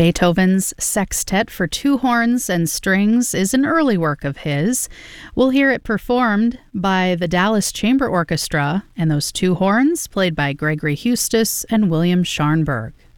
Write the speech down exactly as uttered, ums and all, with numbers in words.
Beethoven's Sextet for Two Horns and Strings is an early work of his. We'll hear it performed by the Dallas Chamber Orchestra, and those two horns played by Gregory Hustis and William Scharnberg.